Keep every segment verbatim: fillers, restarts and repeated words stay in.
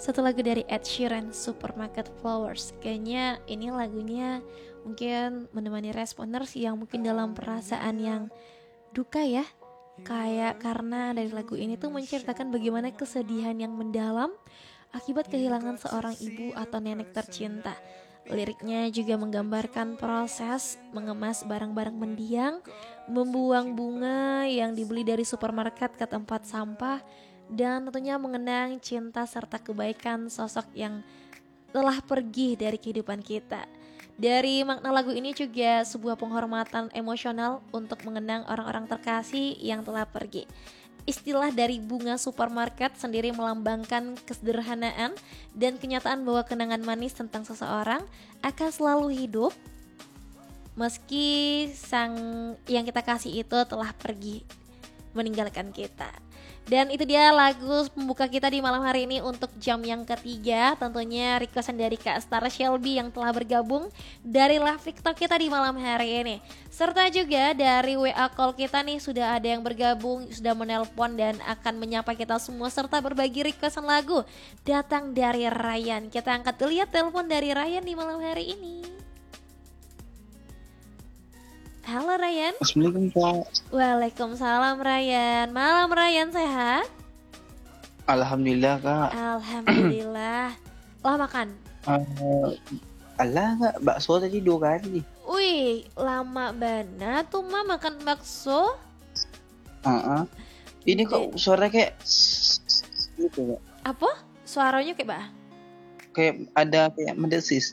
satu lagu dari Ed Sheeran, Supermarket Flowers. Kayaknya ini lagunya mungkin menemani responers yang mungkin dalam perasaan yang duka ya. Kayak karena dari lagu ini tuh menceritakan bagaimana kesedihan yang mendalam akibat kehilangan seorang ibu atau nenek tercinta. Liriknya juga menggambarkan proses mengemas barang-barang mendiang, membuang bunga yang dibeli dari supermarket ke tempat sampah, dan tentunya mengenang cinta serta kebaikan sosok yang telah pergi dari kehidupan kita. Dari makna lagu ini juga sebuah penghormatan emosional untuk mengenang orang-orang terkasih yang telah pergi. Istilah dari bunga supermarket sendiri melambangkan kesederhanaan dan kenyataan bahwa kenangan manis tentang seseorang akan selalu hidup meski sang yang kita kasih itu telah pergi meninggalkan kita. Dan itu dia lagu pembuka kita di malam hari ini untuk jam yang ketiga. Tentunya requestan dari Kak Star Shelby yang telah bergabung dari live TikTok kita di malam hari ini. Serta juga dari W A call kita nih sudah ada yang bergabung, sudah menelpon dan akan menyapa kita semua serta berbagi requestan lagu. Datang dari Ryan. Kita angkat dulu ya telepon dari Ryan di malam hari ini. Halo Ryan. Assalamualaikum Kak. Waalaikumsalam Ryan. Malam Ryan, sehat? Alhamdulillah Kak. Alhamdulillah. Lah makan? Uh, alah Kak, bakso tadi dua kali. Wih, lama banget tuh mah makan bakso. Uh-uh. Ini kok suara kayak gitu Kak. Apa? Suaranya kayak bah? Kayak ada kayak mendesis.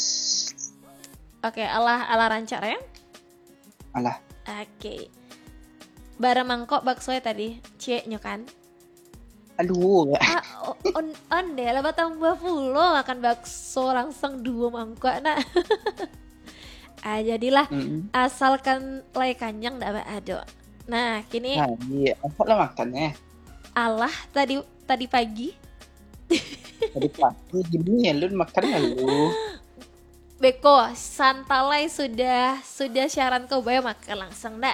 Oke, ala ala rancar ya? Alah. Oke. Bara mangkok bakso ya tadi, cieknya kan? Aduh. Ah, on on deh lah batang dua puluh makan bakso langsung dua mangkok nak. Ah jadilah mm-hmm. Asalkan lay kanjang ndak ada. Nah kini. Nah, iya, apa lah makannya? Allah tadi tadi pagi. Tadi pagi gini ya lu makan ya lu. Beko, santalai sudah sudah syaran kau bayar makan langsung dak.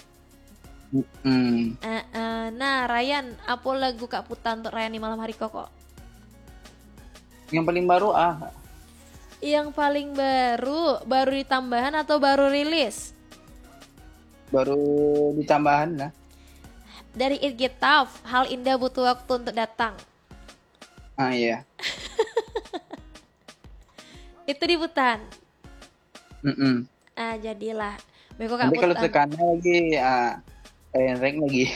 Mm. Uh, uh, nah Ryan, apa lagu Kak Puta untuk Ryan di malam hari koko? Yang paling baru ah. Yang paling baru, baru ditambahan atau baru rilis? Baru ditambahan lah. Dari It Get Tough, hal indah butuh waktu untuk datang. Ah iya. Itu di Putan. Mm-mm. Ah jadilah. Beko Kak Nanti Putan. kalau tekanan lagi, ah, rank lagi.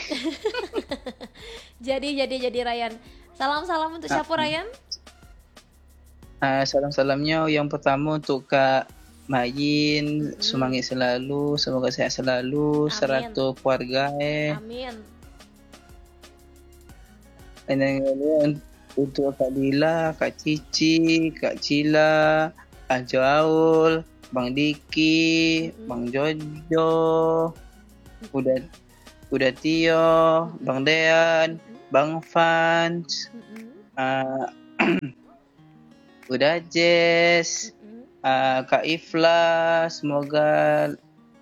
jadi jadi jadi Ryan. Salam-salam untuk siapa Ryan? Uh, salam-salamnya yang pertama untuk Kak Mayin, mm-hmm. Semangat selalu, semoga sehat selalu, serta keluarga eh. Amin. Dan yang kedua untuk Kak Lila, Kak Cici, Kak Cila, Ajo Aul, Bang Diki, mm-hmm. Bang Jojo, Udah Udah Tio, mm-hmm. Bang Dean, mm-hmm. Bang Fans, mm-hmm. uh, Udah Jess, mm-hmm. uh, Kak Ifla, semoga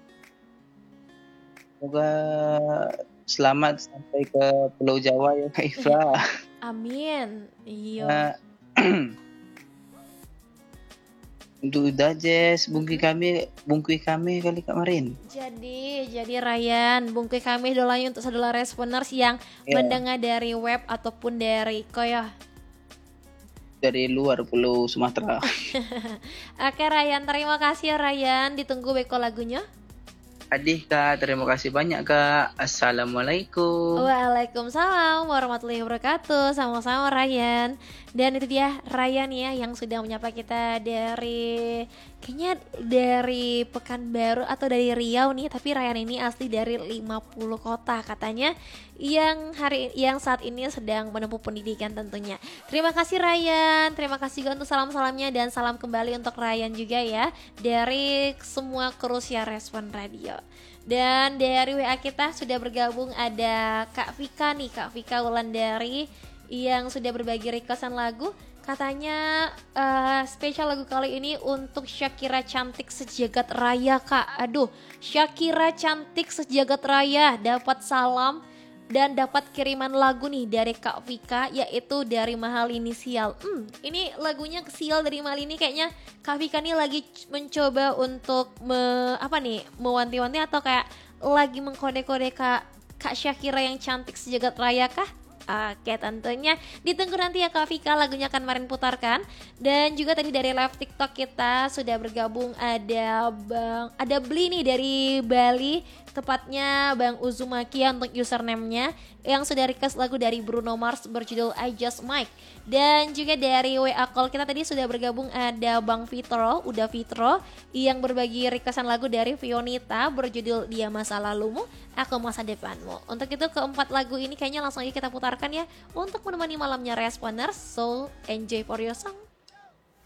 semoga selamat sampai ke Pulau Jawa ya Kak Ifla. Amin. Iya. Uh, untuk Udah Jess, bungkui kami, bungkui kami kali kemarin. Jadi, jadi Ryan, bungkui kami dolanya untuk saudara responers yang yeah. mendengar dari web ataupun dari koyo. Dari luar Pulau Sumatera. Oke Ryan, terima kasih ya Ryan. Ditunggu beko lagunya. Adih Kak, terima kasih banyak Kak. Assalamualaikum. Waalaikumsalam warahmatullahi wabarakatuh. Sama-sama Ryan. Dan itu dia Ryan ya yang sudah menyapa kita dari kayaknya dari Pekanbaru atau dari Riau nih. Tapi Ryan ini asli dari lima puluh kota katanya, yang hari yang saat ini sedang menempuh pendidikan tentunya. Terima kasih Ryan. Terima kasih juga untuk salam-salamnya dan salam kembali untuk Ryan juga ya dari semua kru Siar Respon Radio. Dan dari W A kita sudah bergabung ada Kak Vika nih, Kak Vika Wulandari yang sudah berbagi requestan lagu. Katanya uh, spesial lagu kali ini untuk Shakira cantik sejagat raya Kak. Aduh, Shakira cantik sejagat raya dapat salam dan dapat kiriman lagu nih dari Kak Vika, yaitu dari Mahal Inisial. Hmm, ini lagunya Sial dari Mahal ini kayaknya Kak Vika nih lagi mencoba untuk me, apa nih, mewanti-wanti atau kayak lagi mengkode-kode Kak Kak Syakira yang cantik sejagat raya kah? Oke, tentunya ditunggu nanti ya Kak Vika, lagunya akan Marin putarkan. Dan juga tadi dari live TikTok kita sudah bergabung ada Bang, ada Bli nih dari Bali, tepatnya Bang Uzumaki untuk username-nya, yang sudah request lagu dari Bruno Mars berjudul I Just Might. Dan juga dari W A Call kita tadi sudah bergabung ada Bang Fitro, udah Fitro, yang berbagi requestan lagu dari Fionita berjudul Dia Masa Lalumu, Aku Masa Depanmu. Untuk itu keempat lagu ini kayaknya langsung aja kita putarkan ya untuk menemani malamnya Responers. So enjoy for your song.